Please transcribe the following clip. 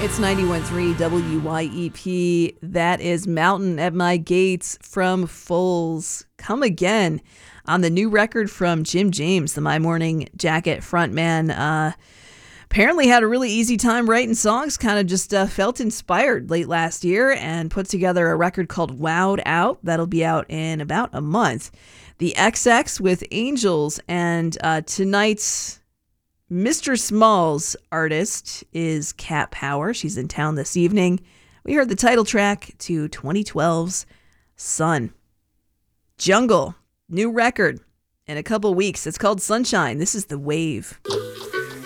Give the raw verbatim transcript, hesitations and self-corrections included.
It's ninety-one point three W Y E P. That is Mountain at My Gates from Foals. Come Again on the new record from Jim James, the My Morning Jacket frontman. Uh, apparently had a really easy time writing songs, kind of just uh, felt inspired late last year and put together a record called Wowed Out. That'll be out in about a month. The X X with Angels, and uh, tonight's Mister Smalls artist is Cat Power. She's in town this evening. We heard the title track to twenty twelve's Sun. Jungle, new record in a couple weeks. It's called Sunshine. This is The Wave.